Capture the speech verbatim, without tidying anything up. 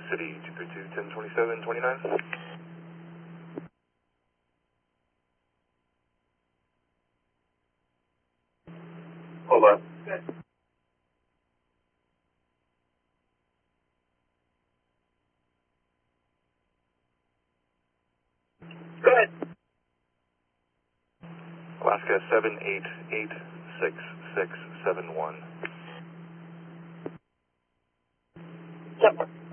City, two three two, ten twenty-seven, twenty-nine. Hold on. Go ahead. Alaska seven eight eight six six seven one. Yep.